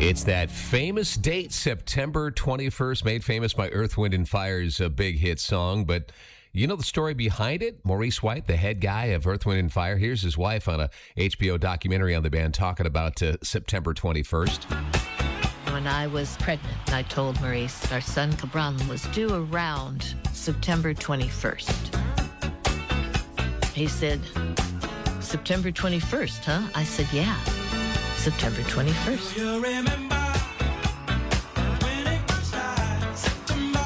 It's that famous date, September 21st, made famous by Earth, Wind & Fire's big hit song. But you know the story behind it? Maurice White, the head guy of Earth, Wind & Fire, here's his wife on a HBO documentary on the band talking about September 21st. When I was pregnant, I told Maurice our son Cabran was due around September 21st. He said, September 21st, huh? I said, yeah, September 21st. You remember when it was September,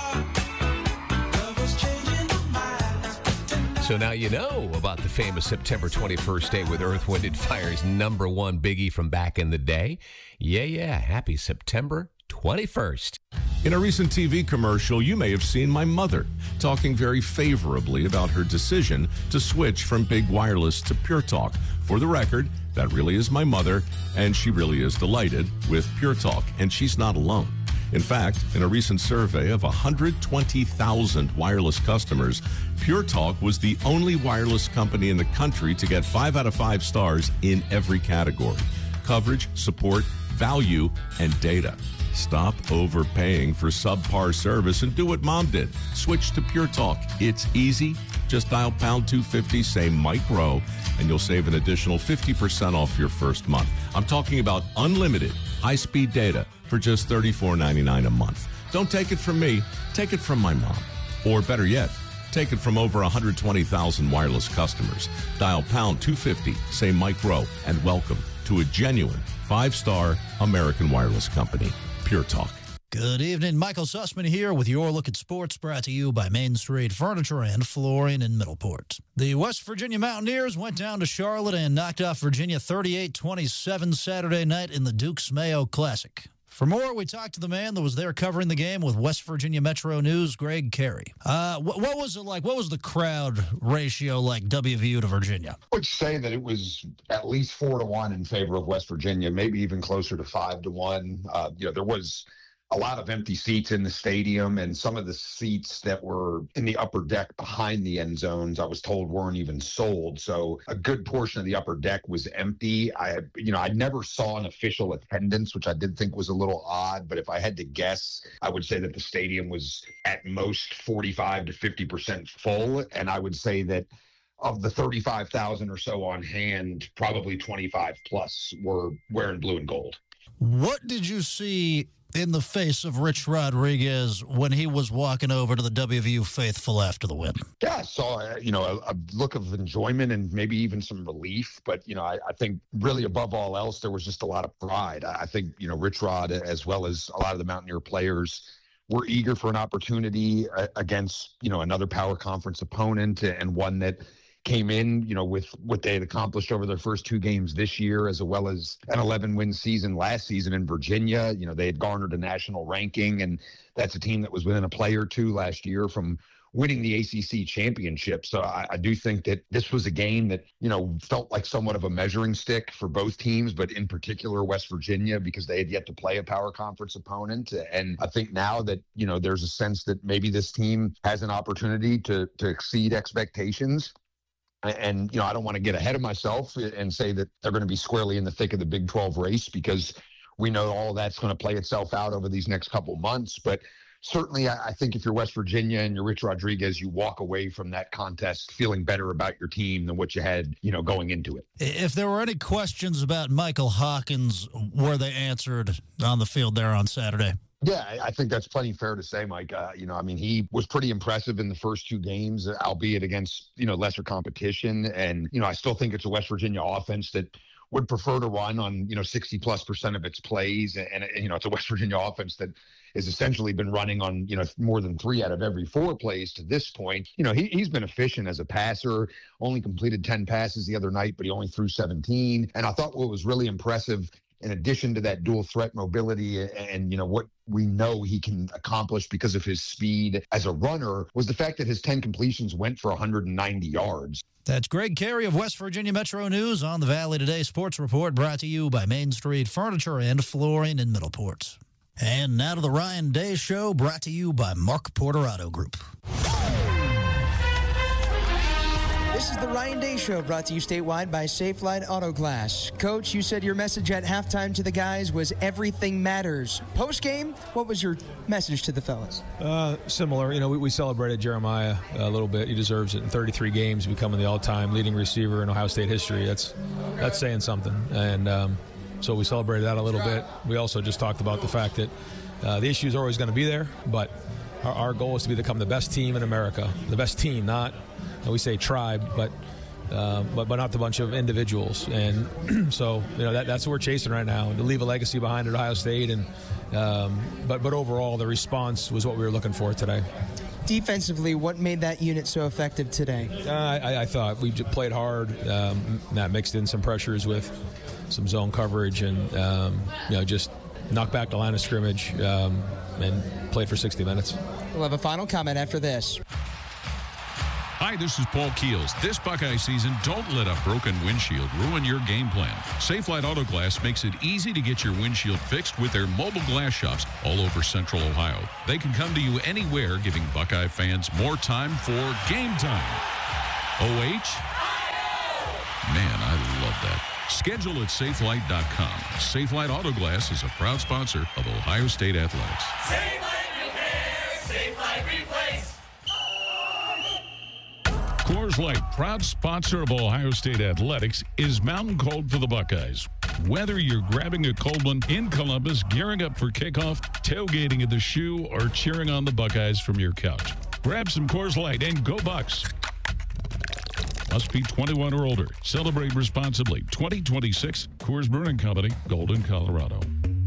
love was changing the minds. So now you know about the famous September 21st date with Earth, Wind & Fire's number one biggie from back in the day. Yeah, happy September 21st. In a recent TV commercial, you may have seen my mother talking very favorably about her decision to switch from big wireless to Pure Talk. For the record, that really is my mother, and she really is delighted with Pure Talk, and she's not alone. In fact, in a recent survey of 120,000 wireless customers, Pure Talk was the only wireless company in the country to get 5 out of 5 stars in every category: coverage, support, value, and data. Stop overpaying for subpar service and do what Mom did. Switch to Pure Talk. It's easy. Just dial pound 250, say Mike Rowe, and you'll save an additional 50% off your first month. I'm talking about unlimited high-speed data for just $34.99 a month. Don't take it from me. Take it from my mom. Or better yet, take it from over 120,000 wireless customers. Dial pound 250, say Mike Rowe, and welcome to a genuine 5-star American wireless company. Pure Talk. Good evening. Michael Sussman here with your look at sports, brought to you by Main Street Furniture and Flooring in Middleport. The West Virginia Mountaineers went down to Charlotte and knocked off Virginia 38-27 Saturday night in the Dukes Mayo Classic. For more, we talked to the man that was there covering the game with West Virginia Metro News, Greg Carey. What was it like? What was the crowd ratio like, WVU to Virginia? I would say that it was at least 4-1 in favor of West Virginia, maybe even closer to 5-1. There was a lot of empty seats in the stadium, and some of the seats that were in the upper deck behind the end zones, I was told, weren't even sold. So a good portion of the upper deck was empty. I never saw an official attendance, which I did think was a little odd, but if I had to guess, I would say that the stadium was at most 45 to 50% full. And I would say that of the 35,000 or so on hand, probably 25 plus were wearing blue and gold. What did you see in the face of Rich Rodriguez when he was walking over to the WVU faithful after the win? Yeah, I saw, a look of enjoyment and maybe even some relief. But, I think really above all else, there was just a lot of pride. I think, Rich Rod, as well as a lot of the Mountaineer players, were eager for an opportunity against, another power conference opponent, and one that came in, with what they had accomplished over their first 2 games this year, as well as an 11-win season last season in Virginia. They had garnered a national ranking, and that's a team that was within a play or two last year from winning the ACC championship. So I do think that this was a game that, felt like somewhat of a measuring stick for both teams, but in particular West Virginia, because they had yet to play a power conference opponent. And I think now that, there's a sense that maybe this team has an opportunity to exceed expectations. And, I don't want to get ahead of myself and say that they're going to be squarely in the thick of the Big 12 race, because we know all that's going to play itself out over these next couple months. But certainly, I think if you're West Virginia and you're Rich Rodriguez, you walk away from that contest feeling better about your team than what you had, going into it. If there were any questions about Michael Hawkins, were they answered on the field there on Saturday? Yeah, I think that's plenty fair to say, Mike. He was pretty impressive in the first 2 games, albeit against, lesser competition. And, I still think it's a West Virginia offense that would prefer to run on, 60+% of its plays. And it's a West Virginia offense that has essentially been running on, more than 3 out of every 4 plays to this point. He's been efficient as a passer, only completed 10 passes the other night, but he only threw 17. And I thought what was really impressive, in addition to that dual threat mobility and, what we know he can accomplish because of his speed as a runner, was the fact that his 10 completions went for 190 yards. That's Greg Carey of West Virginia Metro News on the Valley Today Sports Report, brought to you by Main Street Furniture and Flooring in Middleport. And now to the Ryan Day Show, brought to you by Mark Porter Auto Group. This is the Ryan Day Show, brought to you statewide by Safelite Auto Glass. Coach, you said your message at halftime to the guys was everything matters. Post-game, what was your message to the fellas? Similar. You know, we celebrated Jeremiah a little bit. He deserves it. In 33 games, becoming the all-time leading receiver in Ohio State history. That's saying something. And so we celebrated that a little bit. We also just talked about the fact that the issues are always going to be there, but our goal is to become the best team in America. The best team, not, we say tribe, but not the bunch of individuals. And so, you know, that's what we're chasing right now, to leave a legacy behind at Ohio State. And but overall, the response was what we were looking for today. Defensively, what made that unit so effective today? I thought we played hard. That mixed in some pressures with some zone coverage, and you know, just knocked back the line of scrimmage and played for 60 minutes. We'll have a final comment after this. Hi, this is Paul Keels. This Buckeye season, don't let a broken windshield ruin your game plan. Safelite Auto Glass makes it easy to get your windshield fixed with their mobile glass shops all over Central Ohio. They can come to you anywhere, giving Buckeye fans more time for game time. OH? Man, I love that. Schedule at Safelite.com. Safelite Auto Glass is a proud sponsor of Ohio State Athletics. Safelite Repair, Safelite Replace. Coors Light, proud sponsor of Ohio State Athletics, is mountain cold for the Buckeyes. Whether you're grabbing a cold one in Columbus, gearing up for kickoff, tailgating at the Shoe, or cheering on the Buckeyes from your couch, grab some Coors Light and go Bucks. Must be 21 or older. Celebrate responsibly. 2026 Coors Brewing Company, Golden, Colorado.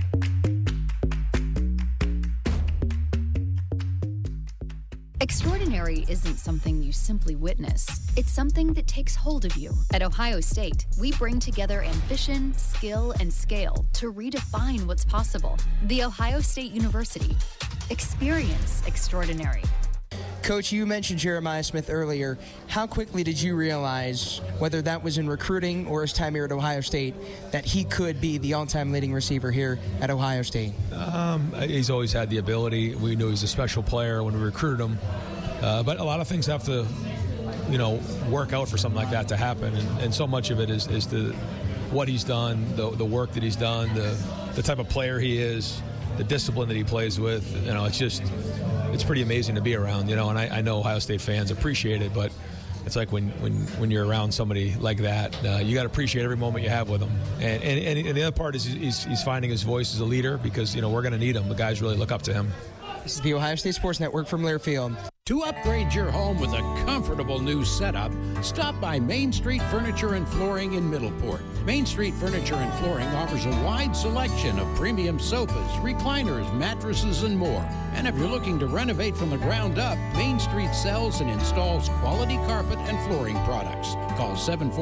Extraordinary isn't something you simply witness. It's something that takes hold of you. At Ohio State, we bring together ambition, skill, and scale to redefine what's possible. The Ohio State University. Experience extraordinary. Coach, you mentioned Jeremiah Smith earlier. How quickly did you realize, whether that was in recruiting or his time here at Ohio State, that he could be the all-time leading receiver here at Ohio State? He's always had the ability. We knew he was a special player when we recruited him. But a lot of things have to, you know, work out for something like that to happen. And so much of it is what he's done, the work that he's done, the type of player he is, the discipline that he plays with. You know, it's pretty amazing to be around, you know, and I know Ohio State fans appreciate it, but it's like when you're around somebody like that, you got to appreciate every moment you have with him. And the other part is he's finding his voice as a leader, because, you know, we're going to need him. The guys really look up to him. This is the Ohio State Sports Network from Learfield. To upgrade your home with a comfortable new setup, stop by Main Street Furniture and Flooring in Middleport. Main Street Furniture and Flooring offers a wide selection of premium sofas, recliners, mattresses, and more. And if you're looking to renovate from the ground up, Main Street sells and installs quality carpet and flooring products. Call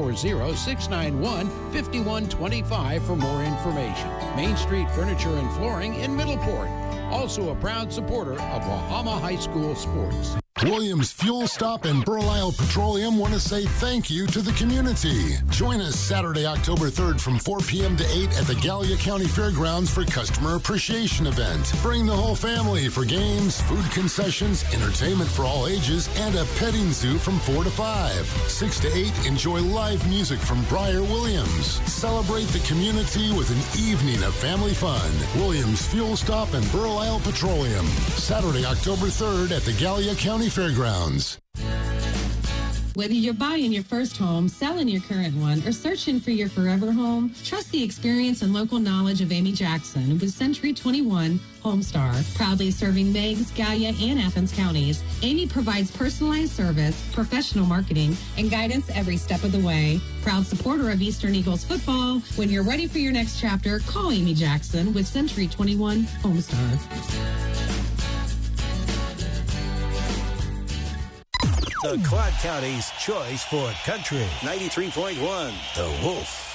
740-691-5125 for more information. Main Street Furniture and Flooring in Middleport. Also a proud supporter of Bahama High School sports. Williams Fuel Stop and Pearl Isle Petroleum want to say thank you to the community. Join us Saturday, October 3rd from 4 p.m. to 8 at the Gallia County Fairgrounds for Customer Appreciation Event. Bring the whole family for games, food concessions, entertainment for all ages, and a petting zoo from 4 to 5. 6 to 8, enjoy live music from Briar Williams. Celebrate the community with an evening of family fun. Williams Fuel Stop and Pearl Isle Petroleum. Saturday, October 3rd at the Gallia County Fairgrounds. Whether you're buying your first home, selling your current one, or searching for your forever home, trust the experience and local knowledge of Amy Jackson with Century 21 Homestar. Proudly serving Meigs, Gallia, and Athens counties, Amy provides personalized service, professional marketing, and guidance every step of the way. Proud supporter of Eastern Eagles football. When you're ready for your next chapter, call Amy Jackson with Century 21 Homestar. The Quad County's choice for country. 93.1 The Wolf.